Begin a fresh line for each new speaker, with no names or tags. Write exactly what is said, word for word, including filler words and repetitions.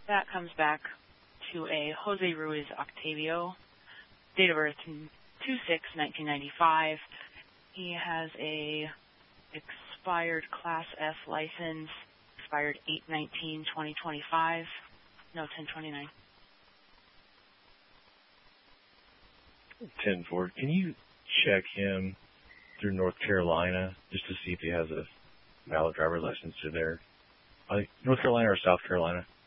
That comes back to a Jose Ruiz Octavio, date of birth two six nineteen ninety-five. He has a expired Class F license, expired eight nineteen twenty twenty-five, no, ten twenty-nine.
ten four. Can you check him through North Carolina just to see if he has a valid driver's license through there? I think North Carolina or South Carolina?